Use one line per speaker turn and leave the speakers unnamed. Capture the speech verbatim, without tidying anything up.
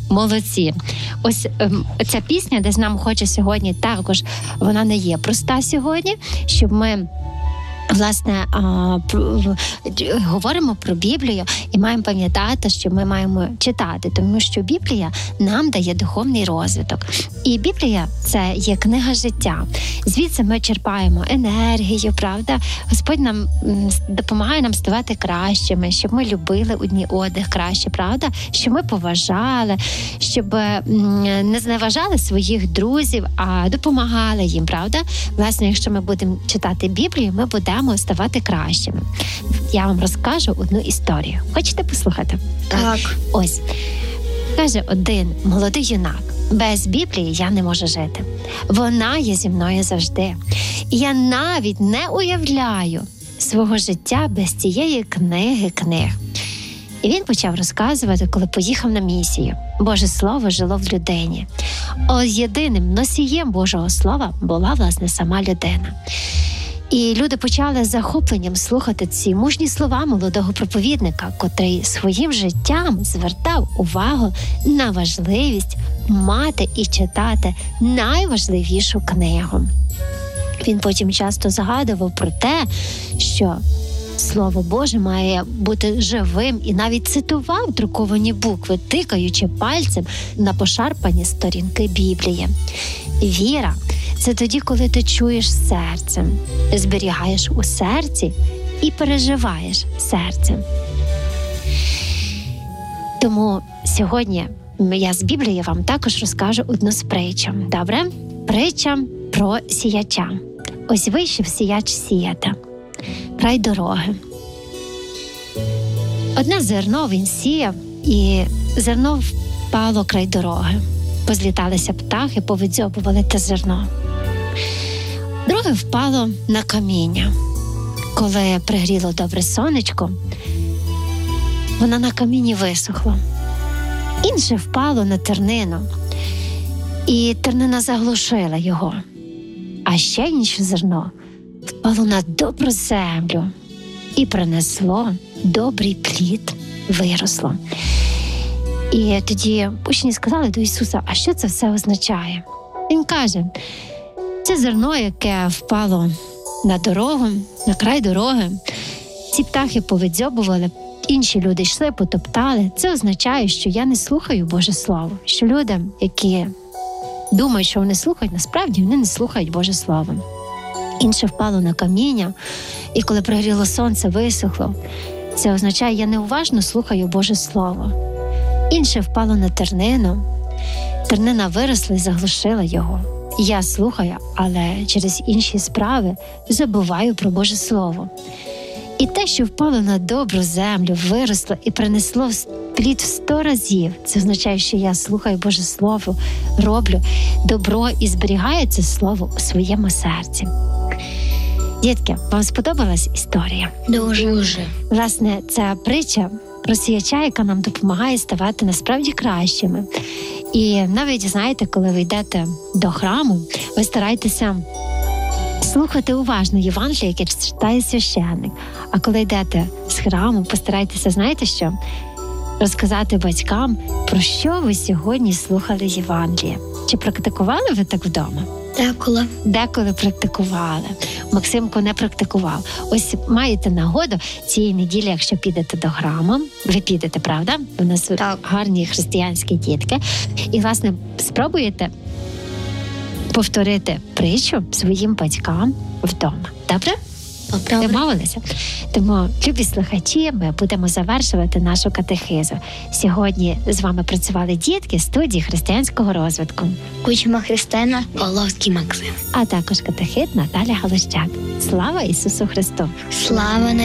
Молодці. Ось ем, ця пісня, десь нам хоче сьогодні також, вона не є проста сьогодні, щоб ми власне, а, про, говоримо про Біблію і маємо пам'ятати, що ми маємо читати, тому що Біблія нам дає духовний розвиток. І Біблія – це є книга життя. Звідси ми черпаємо енергію, правда? Господь нам допомагає нам ставати кращими, щоб ми любили одні одних краще, правда? Щоб ми поважали, щоб не зневажали своїх друзів, а допомагали їм, правда? Власне, якщо ми будемо читати Біблію, ми будемо ставати кращими. Я вам розкажу одну історію. Хочете послухати?
Так.
Ось. Каже один молодий юнак: без Біблії я не можу жити. Вона є зі мною завжди. І я навіть не уявляю свого життя без цієї книги книг. І він почав розказувати, коли поїхав на місію. Боже Слово жило в людині. Ось єдиним носієм Божого Слова була, власне, сама людина. І люди почали з захопленням слухати ці мужні слова молодого проповідника, котрий своїм життям звертав увагу на важливість мати і читати найважливішу книгу. Він потім часто згадував про те, що Слово Боже має бути живим, і навіть цитував друковані букви, тикаючи пальцем на пошарпані сторінки Біблії. Віра – це тоді, коли ти чуєш серцем, зберігаєш у серці і переживаєш серцем. Тому сьогодні я з Біблії вам також розкажу одну з притч. Добре? Притча про сіяча. Ось вийшов сіяч сіяти край дороги. Одне зерно він сіяв, і зерно впало край дороги. Позліталися птахи, повидзьобували те зерно. Друге впало на каміння. Коли пригріло добре сонечко, воно на камінні висохло. Інше впало на тернину, і тернина заглушила його. А ще інше зерно впало на добру землю і принесло добрий плід, виросло. І тоді учні сказали до Ісуса: а що це все означає? Він каже: це зерно, яке впало на дорогу, на край дороги, ці птахи повидзьобували, інші люди йшли, потоптали. Це означає, що я не слухаю Боже Слово. Що люди, які думають, що вони слухають, насправді вони не слухають Боже Слово. Інше впало на каміння, і коли пригріло сонце, висохло. Це означає, я неуважно слухаю Боже Слово. Інше впало на тернину. Тернина виросла і заглушила його. Я слухаю, але через інші справи забуваю про Боже Слово. І те, що впало на добру землю, виросло і принесло плід в сто разів. Це означає, що я слухаю Боже Слово, роблю добро і зберігаю це Слово у своєму серці. Дітки, вам сподобалась історія?
Дуже.
Власне, ця притча про сіяча, яка нам допомагає ставати насправді кращими. І навіть, знаєте, коли ви йдете до храму, ви старайтеся слухати уважно Євангеліє, яке читає священник. А коли йдете з храму, постарайтеся, знаєте що? Розказати батькам, про що ви сьогодні слухали Євангеліє. Чи практикували ви так вдома?
Деколи.
Деколи практикували. Максимко не практикував. Ось маєте нагоду цієї неділі, якщо підете до храму, ви підете, правда? У нас
так.
Гарні християнські дітки. І, власне, спробуєте повторити притчу своїм батькам вдома. Добре?
Добре.
Домовилися? Тому, любі слухачі, ми будемо завершувати нашу катехизу. Сьогодні з вами працювали дітки студії християнського розвитку.
Кучма Христина, Павловський Максим.
А також катехит Наталя Галущак. Слава Ісусу Христу!
Слава